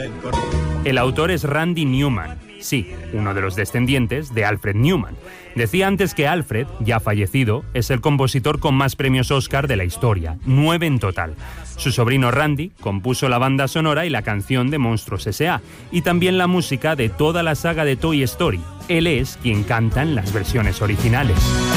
El autor es Randy Newman, sí, uno de los descendientes de Alfred Newman. Decía antes que Alfred, ya fallecido, es el compositor con más premios Oscar de la historia, 9 en total. Su sobrino Randy compuso la banda sonora y la canción de Monstruos S.A. y también la música de toda la saga de Toy Story. Él es quien canta en las versiones originales.